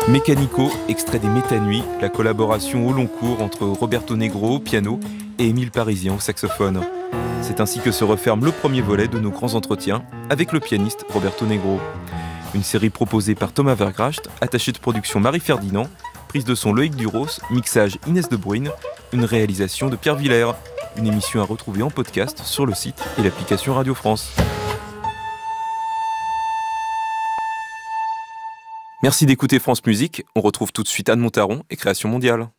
Mécanico, extrait des Métanuits, la collaboration au long cours entre Roberto Negro au piano et Émile Parisien au saxophone. C'est ainsi que se referme le premier volet de nos grands entretiens avec le pianiste Roberto Negro. Une série proposée par Thomas Vergracht, attaché de production Marie Ferdinand, prise de son Loïc Duros, mixage Inès de Bruyne, une réalisation de Pierre Villers. Une émission à retrouver en podcast sur le site et l'application Radio France. Merci d'écouter France Musique. On retrouve tout de suite Anne Montaron et Création Mondiale.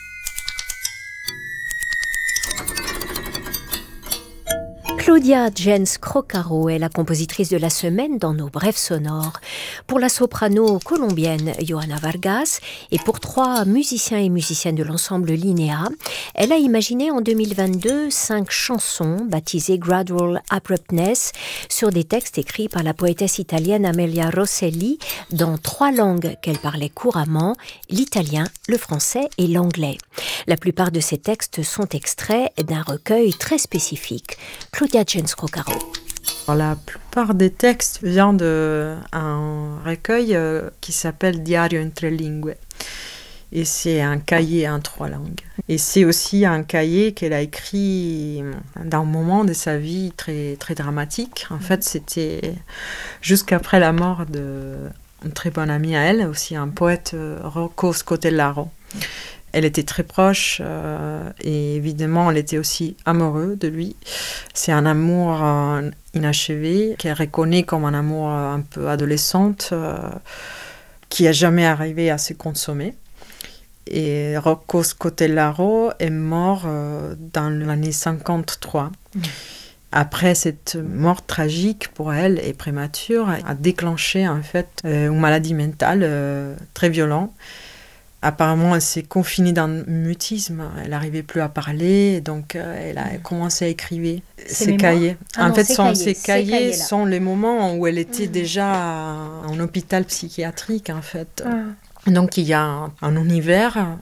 Claudia Jens Crocaro est la compositrice de la semaine dans nos brèves sonores. Pour la soprano colombienne Johanna Vargas et pour 3 musiciens et musiciennes de l'ensemble Linnea, elle a imaginé en 2022 5 chansons baptisées Gradual Abruptness sur des textes écrits par la poétesse italienne Amelia Rosselli dans 3 langues qu'elle parlait couramment, l'italien, le français et l'anglais. La plupart de ces textes sont extraits d'un recueil très spécifique. Claudia Jens Crocaro. La plupart des textes viennent d'un recueil qui s'appelle Diario entre lingue. Et c'est un cahier en 3 langues. Et c'est aussi un cahier qu'elle a écrit dans un moment de sa vie très, très dramatique. En fait, c'était jusqu'après la mort d'une très bonne amie à elle, aussi un poète, Rocco Scotellaro. Elle était très proche et évidemment, elle était aussi amoureuse de lui. C'est un amour inachevé qu'elle reconnaît comme un amour un peu adolescente qui n'a jamais arrivé à se consommer. Et Rocco Scotellaro est mort dans l'année 1953. Après cette mort tragique pour elle et prémature, a déclenché en fait une maladie mentale très violente. Apparemment, elle s'est confinée dans le mutisme. Elle n'arrivait plus à parler, donc elle a commencé à écrire ses cahiers. Ces cahiers sont les moments où elle était déjà en hôpital psychiatrique, en fait. Donc, il y a un univers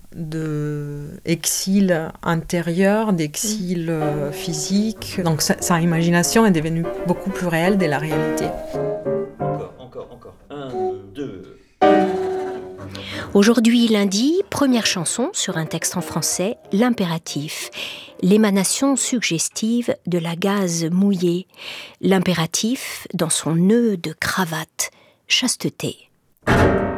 d'exil intérieur, d'exil physique. Donc, sa imagination est devenue beaucoup plus réelle de la réalité. Encore. 1, 2... Aujourd'hui, lundi, première chanson sur un texte en français, l'impératif, l'émanation suggestive de la gaze mouillée, l'impératif dans son nœud de cravate, chasteté.